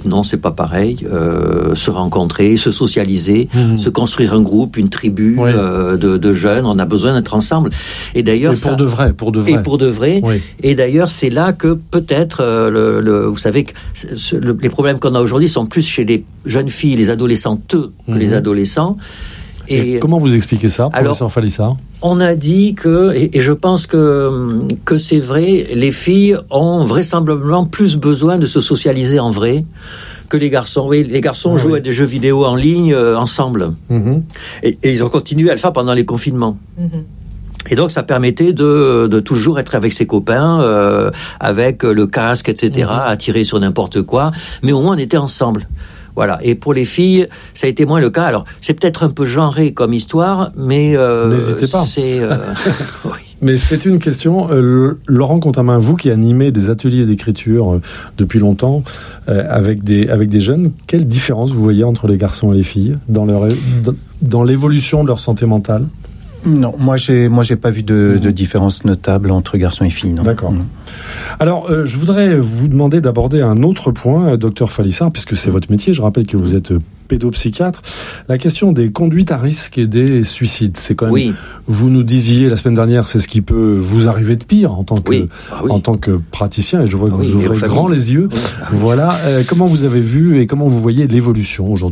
non, c'est pas pareil. Se rencontrer, se socialiser, se construire un groupe, une tribu de jeunes. On a besoin d'être ensemble. Et d'ailleurs, pour de vrai. Et pour de vrai. Oui. Et d'ailleurs, c'est là que peut-être, vous savez que les problèmes qu'on a aujourd'hui sont plus chez les jeunes filles, les adolescentes que les adolescents. Et comment vous expliquez ça, professeur Falissard ? On a dit que, et je pense que c'est vrai, les filles ont vraisemblablement plus besoin de se socialiser en vrai que les garçons. Oui, les garçons jouent à des jeux vidéo en ligne ensemble. Et ils ont continué à le faire pendant les confinements. Et donc, ça permettait de toujours être avec ses copains, avec le casque, etc., à tirer sur n'importe quoi. Mais au moins, on était ensemble. Voilà. Et pour les filles, ça a été moins le cas. Alors, c'est peut-être un peu genré comme histoire, mais... n'hésitez pas. Oui. Mais c'est une question. Laurent Contamin, vous qui animez des ateliers d'écriture depuis longtemps avec des jeunes, quelle différence vous voyez entre les garçons et les filles dans l'évolution de leur santé mentale ? Non, moi j'ai pas vu de différence notable entre garçons et filles. Non. D'accord. Non. Alors, je voudrais vous demander d'aborder un autre point, docteur Falissard, puisque c'est votre métier. Je rappelle que vous êtes pédopsychiatre. La question des conduites à risque et des suicides, c'est quand même... Oui. Vous nous disiez la semaine dernière, c'est ce qui peut vous arriver de pire en tant que praticien, et je vois que vous ouvrez grand les yeux. Voilà. Comment vous avez vu et comment vous voyez l'évolution aujourd'hui ?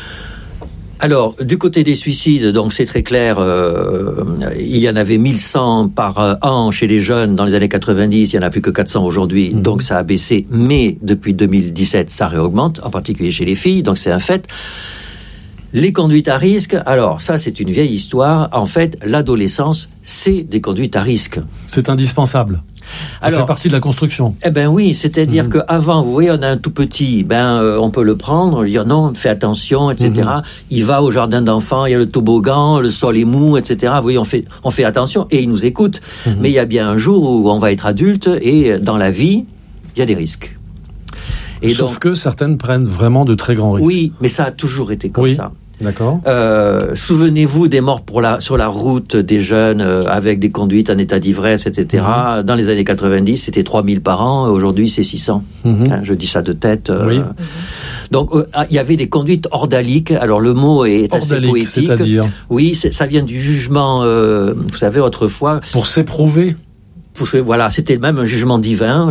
Alors, du côté des suicides, donc c'est très clair, il y en avait 1100 par an chez les jeunes dans les années 90, il n'y en a plus que 400 aujourd'hui, donc ça a baissé, mais depuis 2017, ça réaugmente, en particulier chez les filles, donc c'est un fait. Les conduites à risque, alors ça c'est une vieille histoire, en fait l'adolescence c'est des conduites à risque. C'est indispensable. Ça fait partie de la construction. Eh ben oui, c'est-à-dire qu'avant, vous voyez, on a un tout petit, on peut le prendre, dire non, fais attention, etc. Il va au jardin d'enfants, il y a le toboggan, le sol est mou, etc. Vous voyez, on fait attention et il nous écoute. Mais il y a bien un jour où on va être adulte et dans la vie, il y a des risques. Et sauf que certaines prennent vraiment de très grands risques. Oui, mais ça a toujours été comme ça. D'accord. Souvenez-vous des morts sur la route des jeunes avec des conduites en état d'ivresse, etc. Dans les années 90, c'était 3000 par an. Aujourd'hui, c'est 600. Je dis ça de tête. Donc, il y avait des conduites ordaliques. Alors, le mot est assez poétique. C'est-à-dire ? Oui, ça vient du jugement, vous savez, autrefois. Pour s'éprouver. Voilà, c'était même un jugement divin.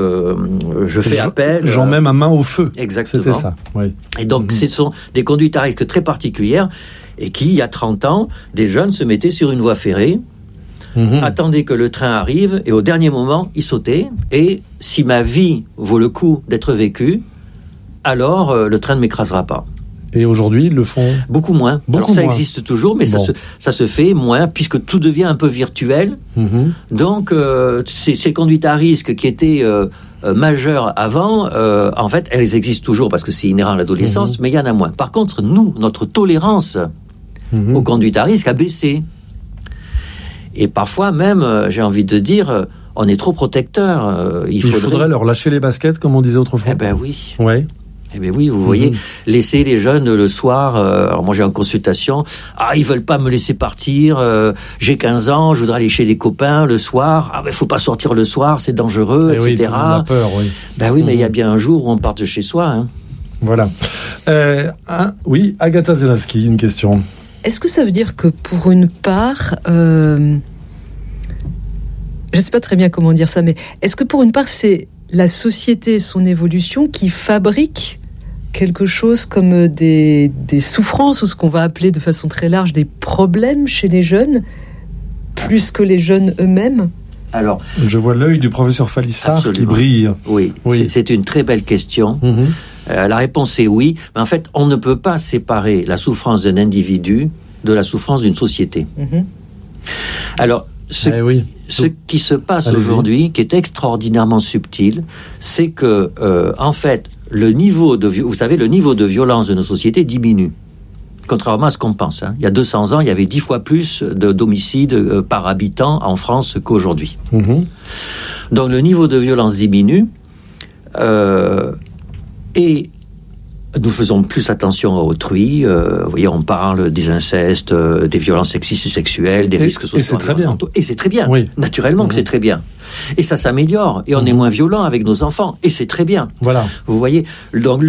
Je fais appel. J'en mets ma main au feu. Exactement. C'était ça. Oui. Et donc, ce sont des conduites à risque très particulières et qui, il y a 30 ans, des jeunes se mettaient sur une voie ferrée, attendaient que le train arrive et au dernier moment, ils sautaient. Et si ma vie vaut le coup d'être vécue, alors le train ne m'écrasera pas. Et aujourd'hui, ils le font beaucoup moins. Alors ça existe toujours, mais ça se fait moins, puisque tout devient un peu virtuel. Donc, ces conduites à risque qui étaient majeures avant, en fait, elles existent toujours, parce que c'est inhérent à l'adolescence, mais il y en a moins. Par contre, notre tolérance aux conduites à risque a baissé. Et parfois même, j'ai envie de dire, on est trop protecteur. Il faudrait leur lâcher les baskets, comme on disait autrefois. Eh ben oui. Ouais. Eh bien oui, vous voyez, laisser les jeunes le soir, alors moi j'ai en consultation, ils veulent pas me laisser partir, j'ai 15 ans, je voudrais aller chez les copains le soir, faut pas sortir le soir, c'est dangereux, etc. Oui, on a peur, oui. Ben oui, mais il y a bien un jour où on part de chez soi. Hein. Voilà. Oui, Agatha Zelansky, une question. Est-ce que ça veut dire que pour une part... je sais pas très bien comment dire ça, mais est-ce que pour une part c'est la société et son évolution qui fabrique quelque chose comme des souffrances ou ce qu'on va appeler de façon très large des problèmes chez les jeunes, plus que les jeunes eux-mêmes ? Alors, je vois l'œil du professeur Falissard qui brille. Oui. C'est une très belle question. La réponse est oui, mais en fait, on ne peut pas séparer la souffrance d'un individu de la souffrance d'une société. Alors, ce qui se passe aujourd'hui, qui est extraordinairement subtil, c'est que, en fait, le niveau de violence de nos sociétés diminue. Contrairement à ce qu'on pense. Il y a 200 ans, il y avait 10 fois plus d'homicides par habitant en France qu'aujourd'hui. Donc le niveau de violence diminue et nous faisons plus attention à autrui. Vous voyez, on parle des incestes, des violences sexistes et sexuelles, des risques sociaux. Et c'est très bien. Et c'est très bien. Oui. Naturellement que c'est très bien. Et ça s'améliore. Et on est moins violent avec nos enfants. Et c'est très bien. Voilà. Vous voyez, donc